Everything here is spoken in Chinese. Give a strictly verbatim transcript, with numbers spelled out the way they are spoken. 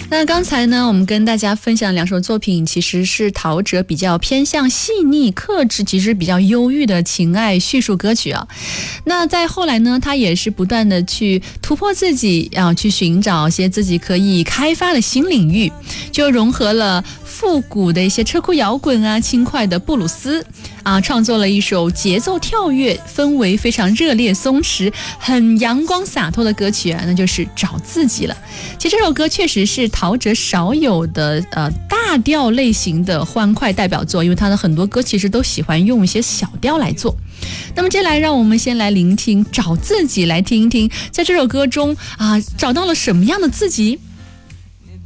那刚才呢，我们跟大家分享两首作品，其实是陶喆比较偏向细腻、克制，其实比较忧郁的情爱叙述歌曲啊。那在后来呢，他也是不断的去突破自己，啊，去寻找一些自己可以开发的新领域，就融合了复古的一些车库摇滚啊，轻快的布鲁斯啊，创作了一首节奏跳跃、氛围非常热烈、松弛、很阳光洒脱的歌曲啊，那就是《找自己》了。其实这首歌确实是陶喆少有的呃大调类型的欢快代表作，因为他的很多歌其实都喜欢用一些小调来做。那么接下来让我们先来聆听《找自己》，来听一听在这首歌中啊找到了什么样的自己。